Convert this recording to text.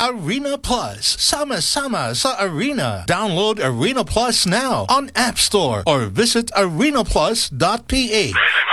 Arena Plus. Sama-sama sa Arena. Download Arena Plus now on App Store or visit arenaplus.ph.